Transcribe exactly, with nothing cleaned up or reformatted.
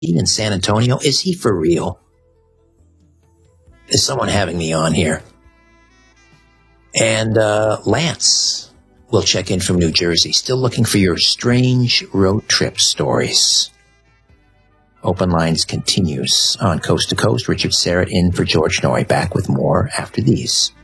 in San Antonio. Is he for real? Is someone having me on here? And uh, Lance will check in from New Jersey. Still looking for your strange road trip stories. Open Lines continues on Coast to Coast. Richard Serrett in for George Noory. Back with more after these.